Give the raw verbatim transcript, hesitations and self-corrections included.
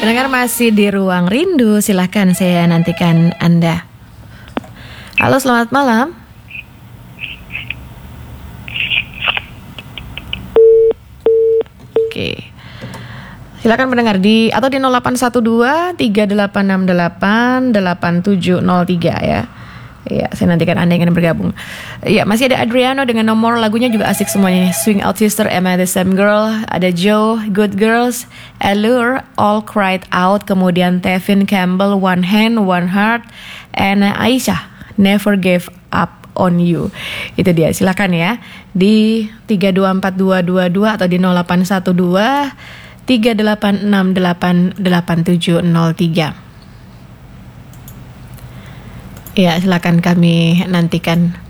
Pendengar masih di Ruang Rindu, silahkan saya nantikan Anda. Halo, selamat malam. Oke. Silakan pendengar di atau di nol delapan satu dua tiga delapan enam delapan delapan tujuh nol tiga ya. Ya, saya nantikan Anda yang ingin bergabung. Ya, masih ada Adriano dengan nomor lagunya juga asik semuanya. Swing Out Sister, Am I the Same Girl? Ada Joe, Good Girls, Allure, All Cried Out. Kemudian Tevin Campbell, One Hand, One Heart. And Aisyah, Never Gave Up on You. Itu dia, silakan ya. Di tiga dua empat dua dua dua atau di nol delapan satu dua tiga delapan enam delapan delapan tujuh nol tiga. Ya, silakan kami nantikan